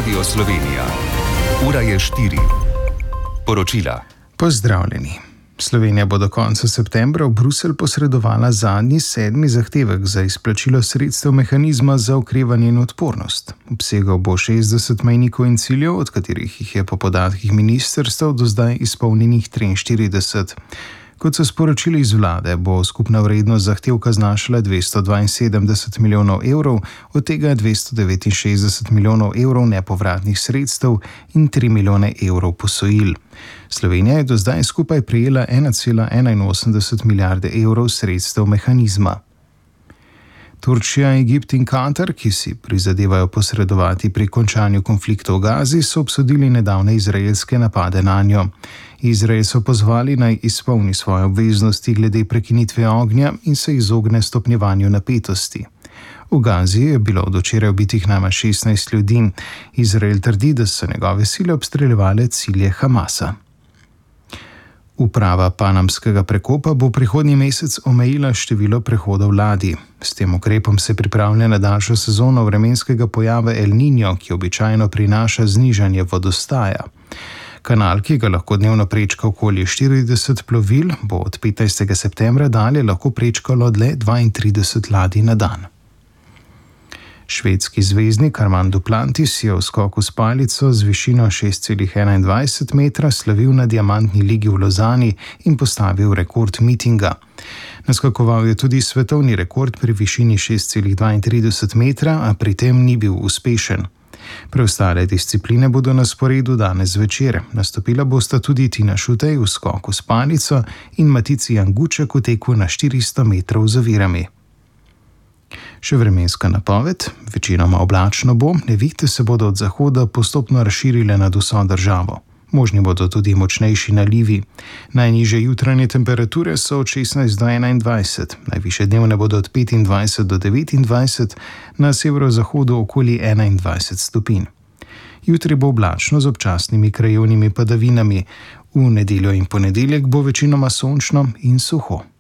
Radio Slovenija. Ura je 4. Poročila. Pozdravljeni. Slovenija bo do konca septembra v Bruselj posredovala zadnji 7. zahtevek za izplačilo sredstev mehanizma za okrevanje in odpornost. Obsegal bo 60 mejnikov in ciljev, od katerih jih je po podatkih ministrstev do zdaj izpolnjenih 43. Kot so sporočili iz vlade, bo skupna vrednost zahtevka znašala 272 milijonov evrov, od tega 269 milijonov evrov nepovratnih sredstev in 3 milijone evrov posojil. Slovenija je do zdaj skupaj prejela 1,81 milijarde evrov sredstev mehanizma. Turčija, Egipt in Katar, ki si prizadevajo posredovati pri končanju konflikta v Gazi, so obsodili nedavne izraelske napade nanjo. Izrael so pozvali naj izpolni svoje obveznosti glede prekinitve ognja in se izogne stopnjevanju napetosti. V Gazi je bilo od včeraj ubitih najmanj 16 ljudi. Izrael trdi, da so njegove sile obstreljevale cilje Hamasa. Uprava panamskega prekopa bo prihodnji mesec omejila število prehodov ladij. S tem ukrepom se pripravlja na daljšo sezono vremenskega pojava El Niño, ki običajno prinaša znižanje vodostaja. Kanal, ki ga lahko dnevno prečka okoli 40 plovil, bo od 15. septembra dalje lahko prečkalo le 32 ladij na dan. Švedski zvezdnik Armand Duplantis je v skoku s palico z višino 6,21 metra slavil na diamantni ligi v Lozani in postavil rekord mitinga. Naskakoval je tudi svetovni rekord pri višini 6,32 metra, a pri tem ni bil uspešen. Preostale discipline bodo na sporedu danes zvečer. Nastopila bosta tudi Tina Šutej v skoku s palico in Matici Janguček v teku na 400 metrov z ovirami. Še vremenska napoved, večinoma oblačno bo, nevihte se bodo od zahoda postopno razširile nad vso državo. Možni bodo tudi močnejši nalivi. Najnižje jutranje temperature so od 16 do 21, najvišje dnevne bodo od 25 do 29, na severozahodu okoli 21 stopinj. Jutri bo oblačno z občasnimi krajevnimi padavinami. V nedeljo in ponedeljek bo večinoma sončno in suho.